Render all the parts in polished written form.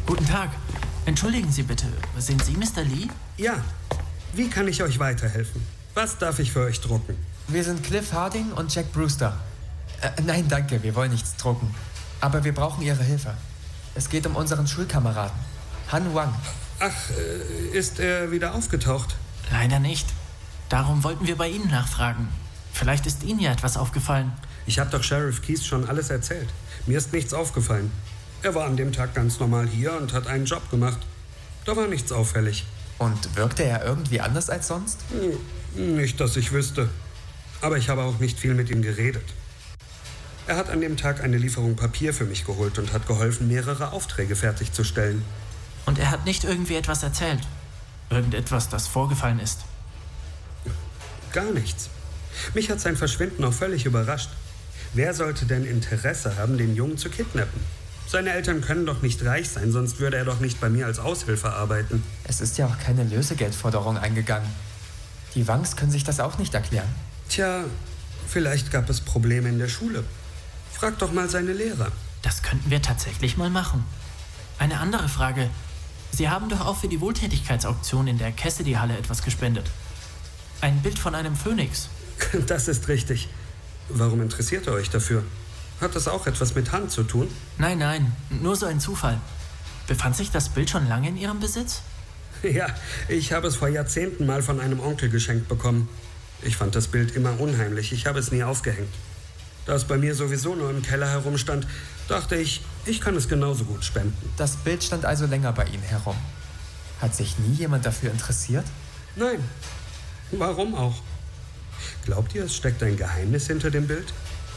Guten Tag. Entschuldigen Sie bitte, sind Sie Mr. Lee? Ja. Wie kann ich euch weiterhelfen? Was darf ich für euch drucken? Wir sind Cliff Harding und Jack Brewster. Nein, danke, wir wollen nichts drucken. Aber wir brauchen Ihre Hilfe. Es geht um unseren Schulkameraden, Han Wang. Ach, ist er wieder aufgetaucht? Leider nicht. Darum wollten wir bei Ihnen nachfragen. Vielleicht ist Ihnen ja etwas aufgefallen. Ich habe doch Sheriff Keys schon alles erzählt. Mir ist nichts aufgefallen. Er war an dem Tag ganz normal hier und hat einen Job gemacht. Da war nichts auffällig. Und wirkte er irgendwie anders als sonst? Nicht, dass ich wüsste. Aber ich habe auch nicht viel mit ihm geredet. Er hat an dem Tag eine Lieferung Papier für mich geholt und hat geholfen, mehrere Aufträge fertigzustellen. Und er hat nicht irgendwie etwas erzählt? Irgendetwas, das vorgefallen ist? Gar nichts. Mich hat sein Verschwinden auch völlig überrascht. Wer sollte denn Interesse haben, den Jungen zu kidnappen? Seine Eltern können doch nicht reich sein, sonst würde er doch nicht bei mir als Aushilfe arbeiten. Es ist ja auch keine Lösegeldforderung eingegangen. Die Wangs können sich das auch nicht erklären. Tja, vielleicht gab es Probleme in der Schule. Frag doch mal seine Lehrer. Das könnten wir tatsächlich mal machen. Eine andere Frage. Sie haben doch auch für die Wohltätigkeitsauktion in der Cassidy-Halle etwas gespendet. Ein Bild von einem Phönix. Das ist richtig. Warum interessiert ihr euch dafür? Hat das auch etwas mit Hand zu tun? Nein, nur so ein Zufall. Befand sich das Bild schon lange in Ihrem Besitz? Ja, ich habe es vor Jahrzehnten mal von einem Onkel geschenkt bekommen. Ich fand das Bild immer unheimlich, ich habe es nie aufgehängt. Da es bei mir sowieso nur im Keller herumstand, dachte ich, ich kann es genauso gut spenden. Das Bild stand also länger bei Ihnen herum. Hat sich nie jemand dafür interessiert? Nein. Warum auch? Glaubt ihr, es steckt ein Geheimnis hinter dem Bild?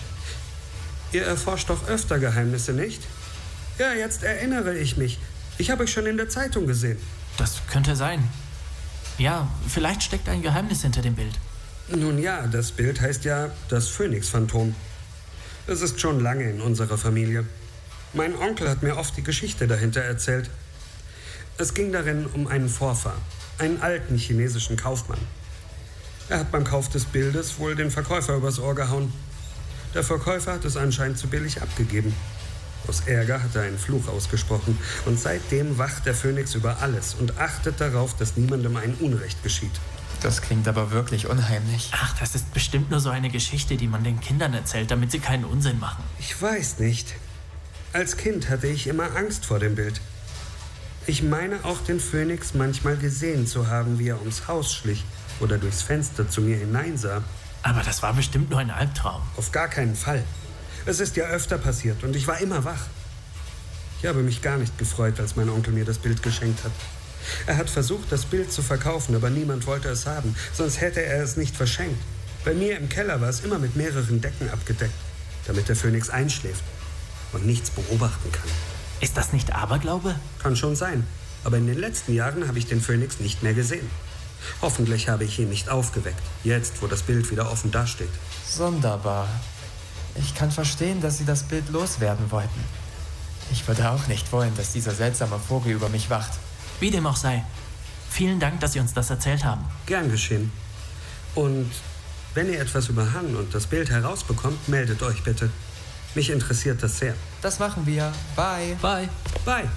Ihr erforscht doch öfter Geheimnisse, nicht? Ja, jetzt erinnere ich mich. Ich habe euch schon in der Zeitung gesehen. Das könnte sein. Ja, vielleicht steckt ein Geheimnis hinter dem Bild. Nun ja, das Bild heißt ja das Phönix-Phantom. Es ist schon lange in unserer Familie. Mein Onkel hat mir oft die Geschichte dahinter erzählt. Es ging darin um einen Vorfahr, einen alten chinesischen Kaufmann. Er hat beim Kauf des Bildes wohl den Verkäufer übers Ohr gehauen. Der Verkäufer hat es anscheinend zu billig abgegeben. Aus Ärger hat er einen Fluch ausgesprochen und seitdem wacht der Phönix über alles und achtet darauf, dass niemandem ein Unrecht geschieht. Das klingt aber wirklich unheimlich. Ach, das ist bestimmt nur so eine Geschichte, die man den Kindern erzählt, damit sie keinen Unsinn machen. Ich weiß nicht. Als Kind hatte ich immer Angst vor dem Bild. Ich meine auch den Phönix manchmal gesehen zu haben, wie er ums Haus schlich oder durchs Fenster zu mir hineinsah. Aber das war bestimmt nur ein Albtraum. Auf gar keinen Fall. Es ist ja öfter passiert und ich war immer wach. Ich habe mich gar nicht gefreut, als mein Onkel mir das Bild geschenkt hat. Er hat versucht, das Bild zu verkaufen, aber niemand wollte es haben, sonst hätte er es nicht verschenkt. Bei mir im Keller war es immer mit mehreren Decken abgedeckt, damit der Phönix einschläft und nichts beobachten kann. Ist das nicht Aberglaube? Kann schon sein, aber in den letzten Jahren habe ich den Phönix nicht mehr gesehen. Hoffentlich habe ich ihn nicht aufgeweckt, jetzt, wo das Bild wieder offen dasteht. Sonderbar. Ich kann verstehen, dass Sie das Bild loswerden wollten. Ich würde auch nicht wollen, dass dieser seltsame Vogel über mich wacht. Wie dem auch sei. Vielen Dank, dass Sie uns das erzählt haben. Gern geschehen. Und wenn ihr etwas über Han und das Bild herausbekommt, meldet euch bitte. Mich interessiert das sehr. Das machen wir. Bye. Bye. Bye.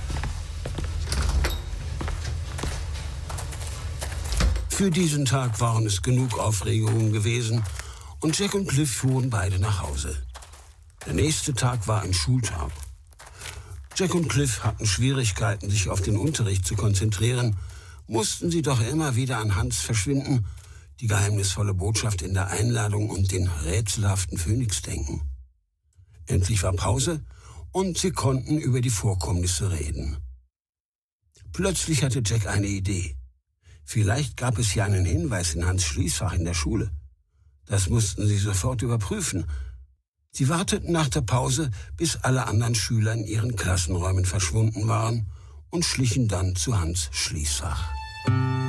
Für diesen Tag waren es genug Aufregungen gewesen und Jack und Cliff fuhren beide nach Hause. Der nächste Tag war ein Schultag. Jack und Cliff hatten Schwierigkeiten, sich auf den Unterricht zu konzentrieren, mussten sie doch immer wieder an Hans Verschwinden, die geheimnisvolle Botschaft in der Einladung und den rätselhaften Phönix denken. Endlich war Pause und sie konnten über die Vorkommnisse reden. Plötzlich hatte Jack eine Idee. Vielleicht gab es ja einen Hinweis in Hans' Schließfach in der Schule. Das mussten sie sofort überprüfen. Sie warteten nach der Pause, bis alle anderen Schüler in ihren Klassenräumen verschwunden waren und schlichen dann zu Hans' Schließfach.